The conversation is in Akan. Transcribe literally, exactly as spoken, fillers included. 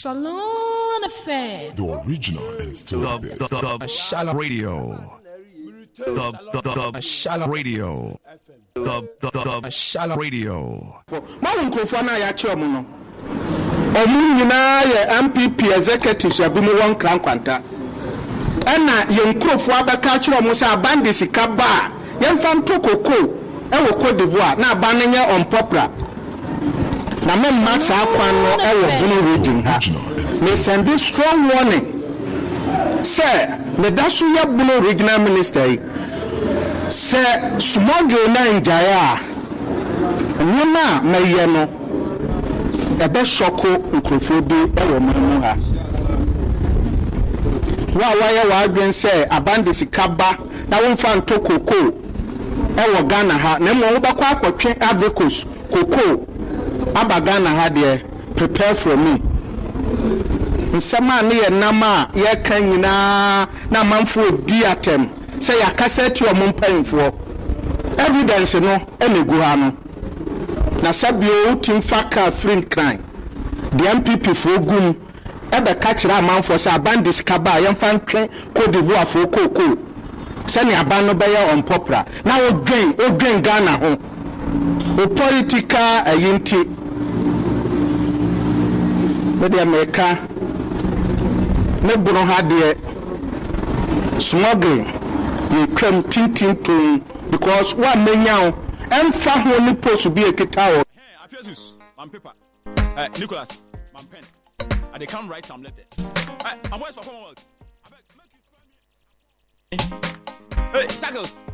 Shalom Affair. The original and still the, the, the, the Shalom Radio. The, the, the, the Shalom Radio. The, the, the, the Shalom Radio. Mawun Kofana ya chomu no. Omu nyina ye M P P executives abimu won kran kwanta. Ena ye nkrofo abaka chiro mo sa bandisi kaba. Ye mfa ntokoko e wo Cote d'Ivoire na abanenye on popular. Na me masa akwan no e wo bunu region ha. Me send this strong warning. Sir, me dasu ya bunu regional minister. Sir, smuggle na njaya. Nyama me ye no. Ebe shoko nkrofo bi e wo mu ha. Wa wa ye wa adwen say abandisi kaba na wonfa ntokoko e wo Ghana ha na mo wo bakwa akotwe Avicos koko aba Ghana ha de prepare for me nsema ne ye nama ye kan nyina na manfo di atem say yakasa ti o mpanfo evidence no e megu ha no na sabio tim faka free crime the M P P for gum ebe kachira manfo say bandis kaba ye mfa ntwe Cote d'Ivoire for koko say ne aban no be on popular na o dwen o dwen Ghana ho o political ayinti the America no bono ha de smuggling you claim tintin to because one menyan emfa ho ni post be ekita o. Hey, Apiesus, my paper. Uh, Nicholas, my pen. I they come write some letter. Hey, I'm waiting for Commonwealth. Hey, Shackles.